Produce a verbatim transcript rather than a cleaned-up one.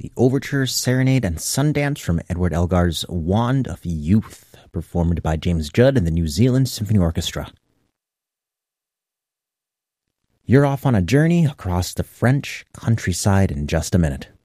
the Overture, Serenade, and Sundance from Edward Elgar's Wand of Youth, performed by James Judd and the New Zealand Symphony Orchestra. You're off on a journey across the French countryside in just a minute.